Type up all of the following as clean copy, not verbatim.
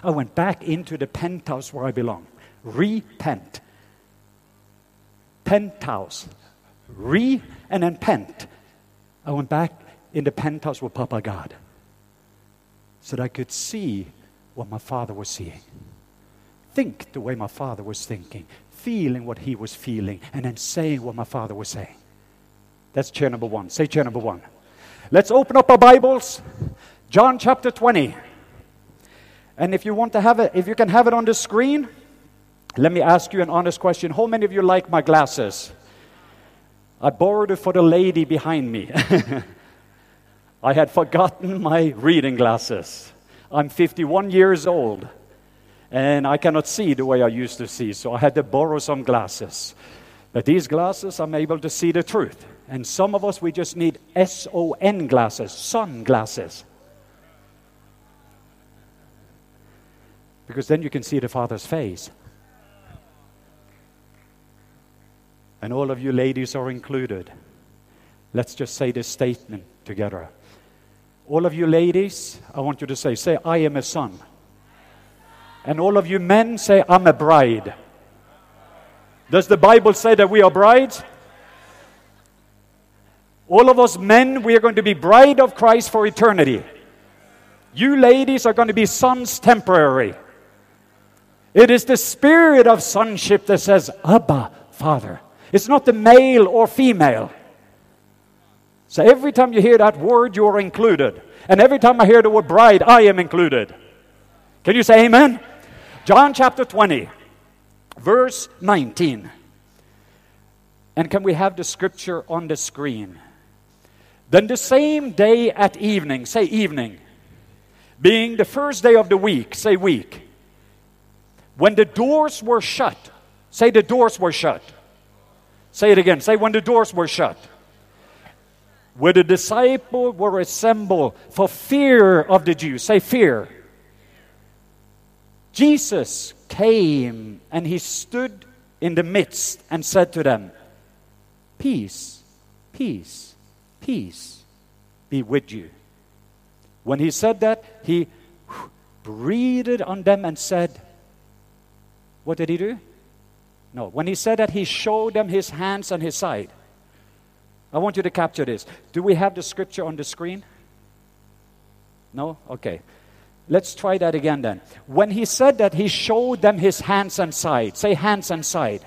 I went back into the penthouse where I belong. Repent. Penthouse. And then pent. I went back in the penthouse with Papa God so that I could see what my Father was seeing. Think the way my Father was thinking. Feeling what He was feeling. And then saying what my Father was saying. That's chair number 1. Say chair number 1. Let's open up our Bibles. John chapter 20. And if you want to have it, if you can have it on the screen, let me ask you an honest question. How many of you like my glasses? I borrowed it for the lady behind me. I had forgotten my reading glasses. I'm 51 years old, and I cannot see the way I used to see, so I had to borrow some glasses. But these glasses, I'm able to see the truth. And some of us, we just need SON glasses, sunglasses. Because then you can see the Father's face. And all of you ladies are included. Let's just say this statement together. All of you ladies, I want you to say, I am a son. And all of you men, say, I'm a bride. Does the Bible say that we are brides? All of us men, we are going to be bride of Christ for eternity. You ladies are going to be sons temporary. It is the spirit of sonship that says, Abba, Father. It's not the male or female. So every time you hear that word, you are included. And every time I hear the word bride, I am included. Can you say amen? John chapter 20, verse 19. And can we have the scripture on the screen? Then the same day at evening, say evening, being the first day of the week, say week. When the doors were shut, say the doors were shut. Say it again, say when the doors were shut. Where the disciples were assembled for fear of the Jews, say fear. Jesus came and He stood in the midst and said to them, peace, peace, peace be with you. When He said that, He breathed on them and said, what did He do? No, when He said that, He showed them His hands and His side. I want you to capture this. Do we have the scripture on the screen? No? Okay. Let's try that again then. When He said that, He showed them His hands and side. Say hands and side.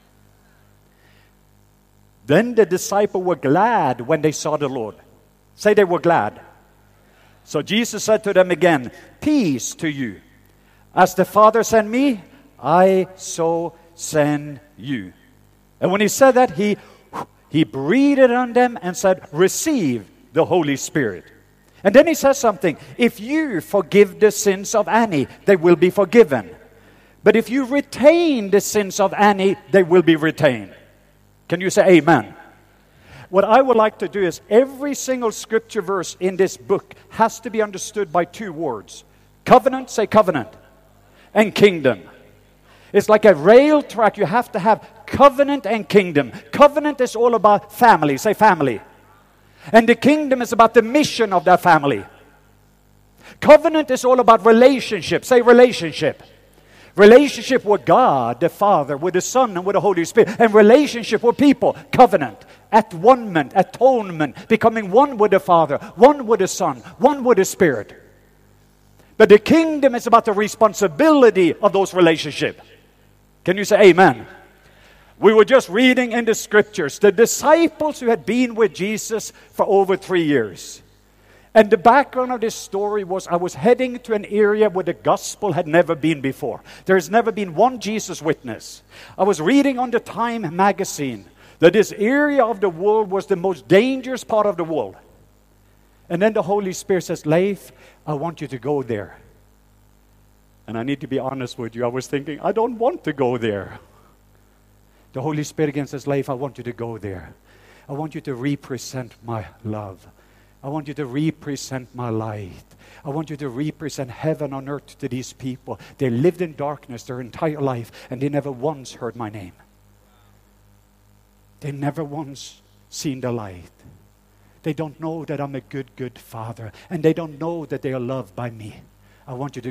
Then the disciples were glad when they saw the Lord. Say they were glad. So Jesus said to them again, peace to you. As the Father sent me, I so send you. And when He said that, He breathed on them and said, receive the Holy Spirit. And then He says something. If you forgive the sins of any, they will be forgiven. But if you retain the sins of any, they will be retained. Can you say amen? What I would like to do is every single scripture verse in this book has to be understood by 2 words. Covenant, say covenant, and kingdom. It's like a rail track. You have to have covenant and kingdom. Covenant is all about family. Say family. And the kingdom is about the mission of that family. Covenant is all about relationship. Say relationship. Relationship with God, the Father, with the Son, and with the Holy Spirit. And relationship with people. Covenant. At-one-ment, atonement. Becoming one with the Father, one with the Son, one with the Spirit. But the kingdom is about the responsibility of those relationships. Can you say amen? We were just reading in the scriptures, the disciples who had been with Jesus for over 3 years. And the background of this story was I was heading to an area where the gospel had never been before. There has never been one Jesus witness. I was reading on the Time magazine that this area of the world was the most dangerous part of the world. And then the Holy Spirit says, Leif, I want you to go there. And I need to be honest with you. I was thinking, I don't want to go there. The Holy Spirit again says, Leif, I want you to go there. I want you to represent my love. I want you to represent my light. I want you to represent heaven on earth to these people. They lived in darkness their entire life, and they never once heard my name. They never once seen the light. They don't know that I'm a good, good Father, and they don't know that they are loved by me. I want you to